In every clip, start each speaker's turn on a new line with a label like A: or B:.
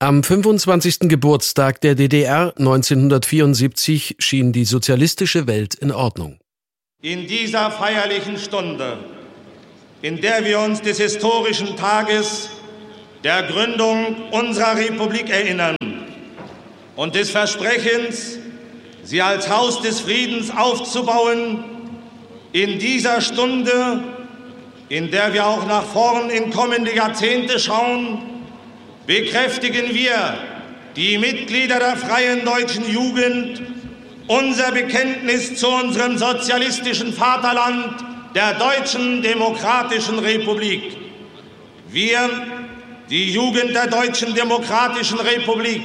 A: Am 25. Geburtstag der DDR 1974 schien die sozialistische Welt in Ordnung.
B: In dieser feierlichen Stunde, in der wir uns des historischen Tages der Gründung unserer Republik erinnern und des Versprechens, sie als Haus des Friedens aufzubauen, in dieser Stunde, in der wir auch nach vorn in kommende Jahrzehnte schauen, bekräftigen wir, die Mitglieder der Freien Deutschen Jugend, unser Bekenntnis zu unserem sozialistischen Vaterland, der Deutschen Demokratischen Republik. Wir, die Jugend der Deutschen Demokratischen Republik,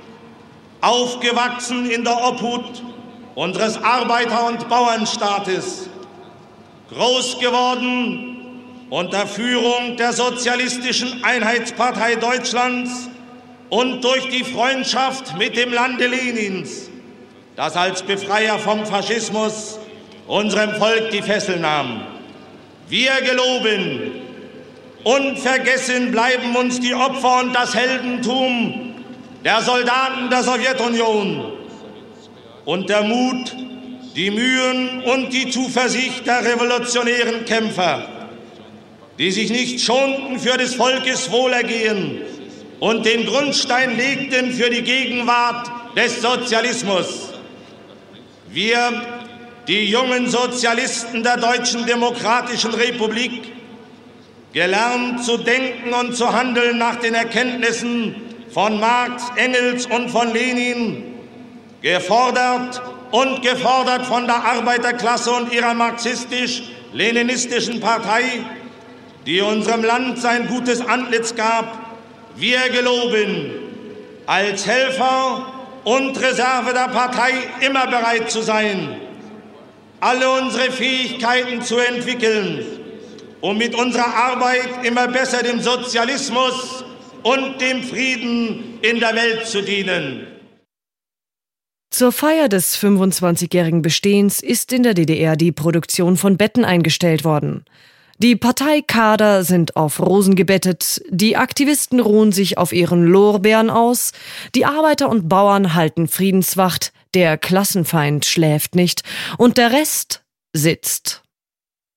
B: aufgewachsen in der Obhut unseres Arbeiter- und Bauernstaates, groß geworden unter Führung der Sozialistischen Einheitspartei Deutschlands und durch die Freundschaft mit dem Lande Lenins, das als Befreier vom Faschismus unserem Volk die Fessel nahm. Wir geloben, unvergessen bleiben uns die Opfer und das Heldentum der Soldaten der Sowjetunion und der Mut, die Mühen und die Zuversicht der revolutionären Kämpfer, die sich nicht schonten für des Volkes Wohlergehen und den Grundstein legten für die Gegenwart des Sozialismus. Wir, die jungen Sozialisten der Deutschen Demokratischen Republik, gelernt zu denken und zu handeln nach den Erkenntnissen von Marx, Engels und von Lenin, gefordert und gefordert von der Arbeiterklasse und ihrer marxistisch-leninistischen Partei, die unserem Land sein gutes Antlitz gab, wir geloben, als Helfer und Reserve der Partei immer bereit zu sein, alle unsere Fähigkeiten zu entwickeln, um mit unserer Arbeit immer besser dem Sozialismus und dem Frieden in der Welt zu dienen.
C: Zur Feier des 25-jährigen Bestehens ist in der DDR die Produktion von Betten eingestellt worden. Die Parteikader sind auf Rosen gebettet, die Aktivisten ruhen sich auf ihren Lorbeeren aus, die Arbeiter und Bauern halten Friedenswacht, der Klassenfeind schläft nicht und der Rest sitzt.